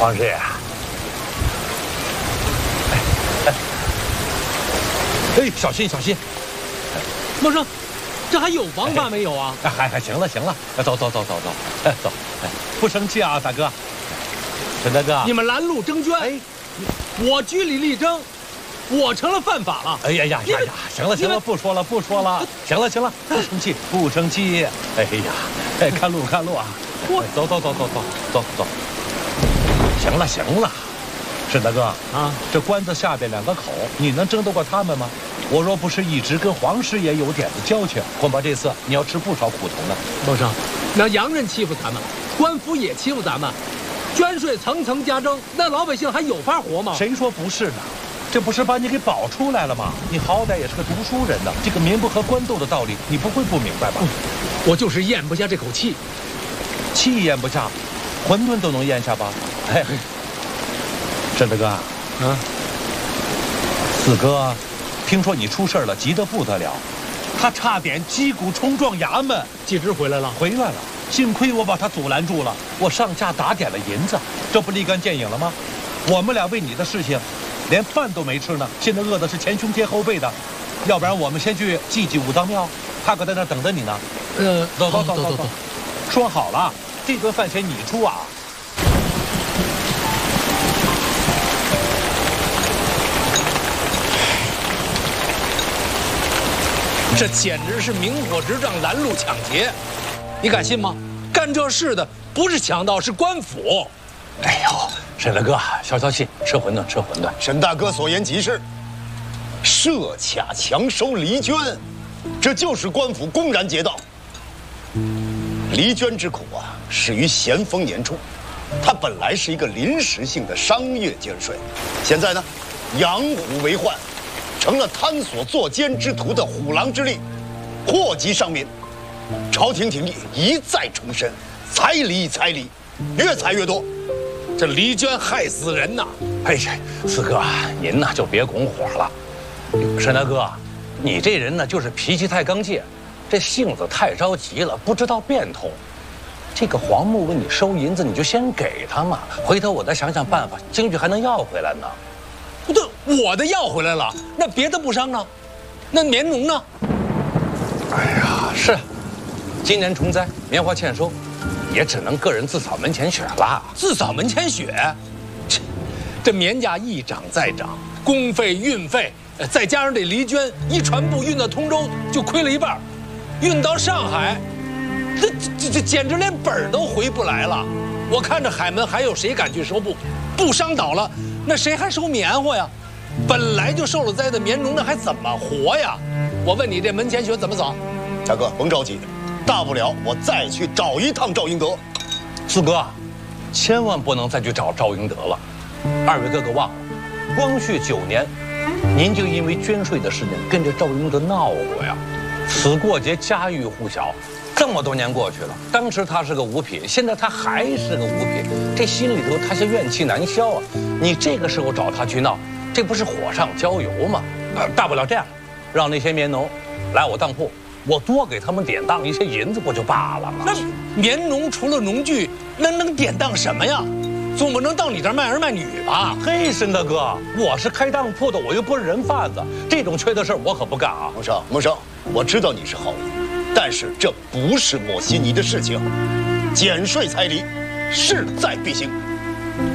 王师爷，哎，小心小心！ 茂生，这还有王法没有啊？ 还行了，走，哎，走，哎，不生气啊，大哥。沈大哥， 你们拦路征捐，哎，我据理力争，我成了犯法了。 哎呀，行了，不说了，行了，不生气。哎呀，哎，看路啊！走，行了，沈大哥啊，这关子下边2个口，你能争得过他们吗？我若不是一直跟黄师爷有点子交情，恐怕这次你要吃不少苦头呢。 茂生，那洋人欺负咱们，官府也欺负咱们，捐税层层加征，那老百姓还有法活吗？ 谁说不是呢？这不是把你给保出来了吗？你好歹也是个读书人呢，这个民不和官斗的道理，你不会不明白吧？ 我就是咽不下这口气， 气咽不下，馄饨都能咽下吧？哎，沈大哥，四哥，听说你出事了，急得不得了，他差点击鼓冲撞衙门。 季之回来了， 幸亏我把他阻拦住了，我上下打点了银子，这不立竿见影了吗？我们俩为你的事情，连饭都没吃呢，现在饿的是前胸贴后背的，要不然我们先去祭武当庙，他可在那等着你呢。走，说好了，这顿饭钱你出啊。 这简直是明火执仗，拦路抢劫，你敢信吗？干这事的不是强盗，是官府。 哎呦，沈大哥，消气，吃馄饨。 沈大哥所言极是，设卡强收黎捐，这就是官府公然劫盗。黎捐之苦啊，始于咸丰年初，它本来是一个临时性的商业捐税，现在呢，养虎为患，成了贪所作奸之徒的虎狼之力，祸及上民。朝廷廷议一再重申，彩礼，越采越多。 这黎捐害死人呐！ 哎呀，四哥，您呐就别拱火了。沈大哥，你这人呢就是脾气太刚劲，这性子太着急了，不知道变通。这个黄木问你收银子，你就先给他嘛，回头我再想想办法，兴许还能要回来呢。 不对，我的要回来了，那别的布商呢？那棉农呢？ 哎呀，是，今年虫灾，棉花欠收，也只能个人自扫门前雪了。 自扫门前雪，这棉价一涨再涨，工费、运费，再加上这黎捐，一船布运到通州就亏了一半，运到上海，这简直连本儿都回不来了。我看着海门还有谁敢去收布？布商倒了，那谁还收棉花呀？本来就受了灾的棉农，那还怎么活呀？我问你，这门前雪怎么扫？ 大哥，甭着急，大不了我再去找一趟赵英德。 四哥，千万不能再去找赵英德了。2位哥哥忘了，光绪9年，您就因为捐税的事情跟着赵英德闹过呀。此过节家喻户晓，这么多年过去了，当时他是个五品，现在他还是个五品，这心里头他是怨气难消啊。你这个时候找他去闹，这不是火上浇油吗？大不了这样，让那些棉农来我当铺，我多给他们典当一些银子不就罢了吗？ 那棉农除了农具，能典当什么呀？总不能到你这儿卖儿卖女吧？ 嘿，沈大哥，我是开当铺的，我又不是人贩子，这种缺德事我可不干啊！ 孟生，我知道你是好意，但是这不是抹稀泥的事情，减税彩礼势在必行。